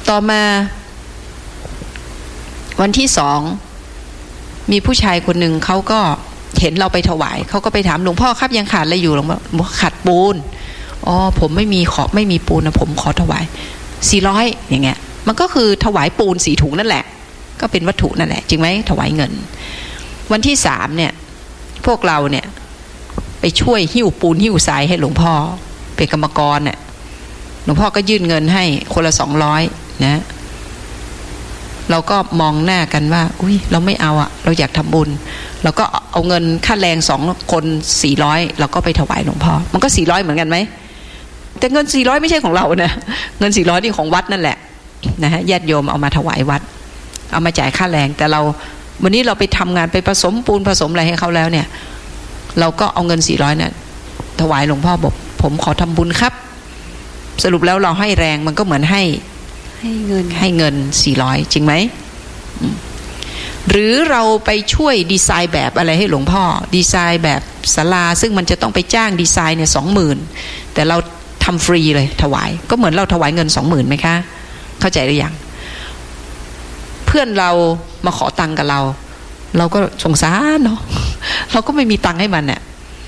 ต่อมาวันที่2มีผู้ชายคนหนึ่งเขาก็เห็นเราไปถวายเขาก็ไปถามหลวงพ่อครับยังขาดอะไรอยู่หลวงพ่อขาดปูนอ๋อผมไม่มีปูนนะผมขอถวาย400อย่างเงี้ยมันก็คือถวายปูน4ถุงนั่นแหละก็เป็นวัตถุนั่นแหละจริงไหมถวายเงินวันที่3เนี่ยพวกเราเนี่ยไปช่วยหิ้วปูนหิ้วทรายให้หลวงพ่อเป็นกรรมกรเนี่ยหลวงพ่อก็ยื่นเงินให้คนละ200นะเราก็มองหน้ากันว่าอุ้ยเราไม่เอาอะเราอยากทำบุญเราก็เอาเงินค่าแรง2คน400เราก็ไปถวายหลวงพ่อมันก็400เหมือนกันไหมแต่เงิน400ไม่ใช่ของเรานะเงิน400นี่ของวัดนั่นแหละนะฮะญาติโยมเอามาถวายวัดเอามาจ่ายค่าแรงแต่เราวันนี้เราไปทำงานไปผสมปูนผสมอะไรให้เขาแล้วเนี่ยเราก็เอาเงิน400เนี่ยถวายหลวงพ่อบอกผมขอทำบุญครับสรุปแล้วเราให้แรงมันก็เหมือนให้เงิน400จริงไหมหรือเราไปช่วยดีไซน์แบบอะไรให้หลวงพ่อดีไซน์แบบศาลาซึ่งมันจะต้องไปจ้างดีไซน์เนี่ย20,000แต่เราทำฟรีเลยถวายก็เหมือนเราถวายเงิน20,000ไหมคะเข้าใจหรือยังเพื่อนเรามาขอตังค์กับเราก็สงสารเนาะเราก็ไม่มีตังค์ให้มันเนี่ย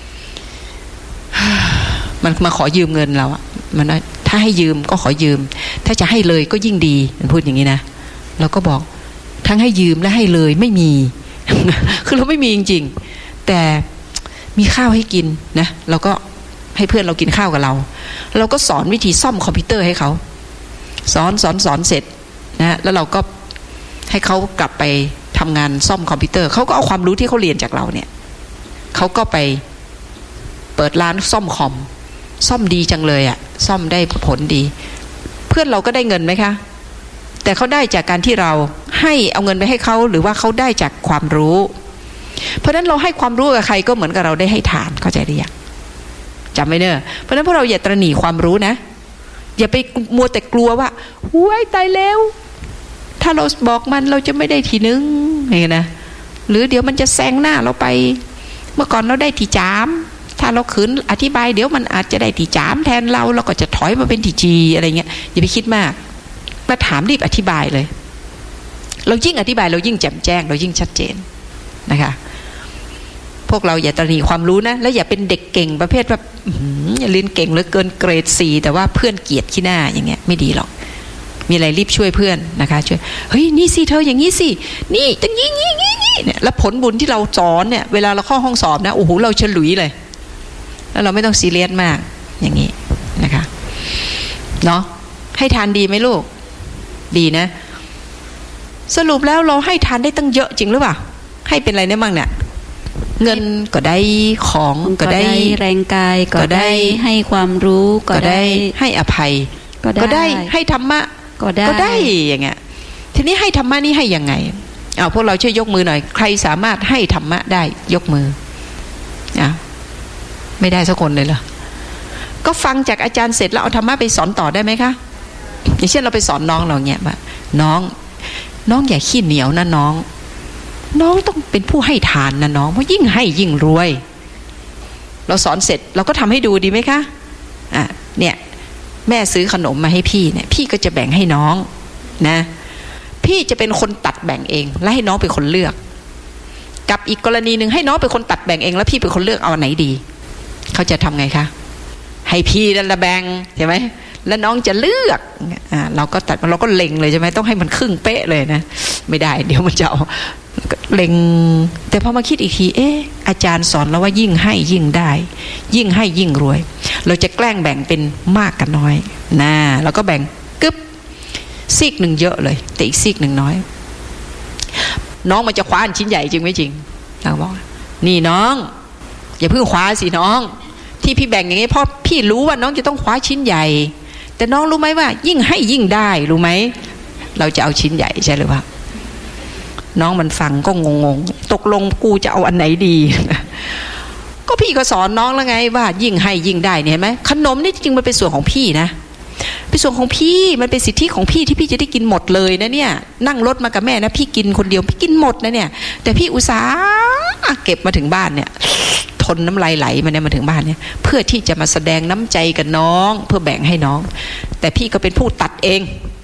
มันมาขอยืมเงินเราอะมันถ้าให้ยืมก็ขอยืมถ้าจะให้เลยก็ยิ่งดีมันพูดอย่างนี้นะเราก็บอกทั้งให้ยืมและให้เลยไม่มี คือเราไม่มีจริงๆแต่มีข้าวให้กินนะเราก็ให้เพื่อนเรากินข้าวกับเราก็สอนวิธีซ่อมคอมพิวเตอร์ให้เขาสอนเสร็จนะแล้วเราก็ให้เขากลับไปทำงานซ่อมคอมพิวเตอร์เขาก็เอาความรู้ที่เขาเรียนจากเราเนี่ยเขาก็ไปเปิดร้านซ่อมคอมซ่อมดีจังเลยอะซ่อมได้ผลดีเพื่อนเราก็ได้เงินไหมคะแต่เขาได้จากการที่เราให้เอาเงินไปให้เขาหรือว่าเขาได้จากความรู้เพราะฉะนั้นเราให้ความรู้กับใครก็เหมือนกับเราได้ให้ทานเข้าใจหรือยังจำไว้เนอะเพราะฉะนั้นพวกเราอย่าตระหนี่ความรู้นะอย่าไปมัวแต่กลัวว่าหุ้ยตายแล้วถ้าเราบอกมันเราจะไม่ได้ทีนึงอย่างนี้นะหรือเดี๋ยวมันจะแซงหน้าเราไปเมื่อก่อนเราได้ที่3ถ้าเราขืนอธิบายเดี๋ยวมันอาจจะได้ที่3แทนเราก็จะถอยมาเป็นที่จีอะไรเงี้ยอย่าไปคิดมากมาถามรีบอธิบายเลยเรายิ่งอธิบายเรายิ่งแจ่มแจ้งเรายิ่งชัดเจนนะคะพวกเราอย่าตระหนี่ความรู้นะแล้วอย่าเป็นเด็กเก่งประเภทแบบเรียนเก่งเหลือเกินเกรด4แต่ว่าเพื่อนเกลียดขี้หน้าอย่างเงี้ยไม่ดีหรอกมีอะไรรีบช่วยเพื่อนนะคะช่วยเฮ้ยนี่สิเธออย่างนี้สินี่ตั้งงี้เนี่ยแล้วผลบุญที่เราสอนเนี่ยเวลาเราเข้าห้องสอบนะโอ้โหเราฉลุยเลยแล้วเราไม่ต้องซีเรียสมากอย่างนี้นะคะเนาะให้ทานดีไหมลูกดีนะสรุปแล้วเราให้ทานได้ตั้งเยอะจริงหรือเปล่าให้เป็นอะไรได้บ้างเนี่ยเงินก็ได้ของก็ได้แรงกายก็ได้ให้ความรู้ก็ได้ให้อภัยก็ได้ให้ธรรมะก็ได้อย่างเงี้ยทีนี้ให้ธรรมะนี่ให้ยังไงพวกเราช่วยยกมือหน่อยใครสามารถให้ธรรมะได้ยกมือไม่ได้สักคนเลยเหรอก็ฟังจากอาจารย์เสร็จแล้วเอาธรรมะไปสอนต่อได้ไหมคะอย่างเช่นเราไปสอนน้องเราเนี่ยว่าน้องอย่าขี้เหนียวนะน้องต้องเป็นผู้ให้ทานนะน้องเพราะยิ่งให้ยิ่งรวยเราสอนเสร็จเราก็ทำให้ดูดีไหมคะเนี่ยแม่ซื้อขนมมาให้พี่เนี่ยพี่ก็จะแบ่งให้น้องนะพี่จะเป็นคนตัดแบ่งเองและให้น้องเป็นคนเลือกกับอีกกรณีหนึ่งให้น้องเป็นคนตัดแบ่งเองแล้วพี่เป็นคนเลือกเอาอันไหนดีเขาจะทำไงคะให้พี่นั่นละแบ่งใช่ไหมแล้วน้องจะเลือกเราก็ตัดเราก็เล็งเลยใช่ไหมต้องให้มันครึ่งเป๊ะเลยนะไม่ได้เดี๋ยวมันจะเอาเล็งแต่พอมาคิดอีกทีอาจารย์สอนแล้วว่ายิ่งให้ยิ่งได้ยิ่งให้ยิ่งรวยเราจะแกล้งแบ่งเป็นมากกับน้อยนะเราก็แบ่งกึ๊บซีกหนึ่งเยอะเลยแต่อีกซีกหนึ่งน้อยน้องมันจะคว้าอันชิ้นใหญ่จริงไม่จริงเราบอกนี่น้องอย่าเพิ่งคว้าสิน้องที่พี่แบ่งอย่างนี้เพราะพี่รู้ว่าน้องจะต้องคว้าชิ้นใหญ่แต่น้องรู้ไหมว่ายิ่งให้ยิ่งได้รู้ไหมเราจะเอาชิ้นใหญ่ใช่หรือเปล่าน้องมันฟังก็งงตกลงกูจะเอาอันไหนดี ก็พี่ก็สอนน้องแล้วไงว่ายิ่งให้ยิ่งได้เนี่ยเห็นไหมขนมนี่จริงมันเป็นส่วนของพี่นะเป็นส่วนของพี่มันเป็นสิทธิของพี่ที่พี่จะได้กินหมดเลยนะเนี่ยนั่งรถมากับแม่นะพี่กินคนเดียวพี่กินหมดนะเนี่ยแต่พี่อุตส่าห์เก็บมาถึงบ้านเนี่ยทนน้ำลายไหลมาถึงบ้านเนี่ยเพื่อที่จะมาแสดงน้ำใจกับน้องเพื่อแบ่งให้น้องแต่พี่ก็เป็นผู้ตัดเอง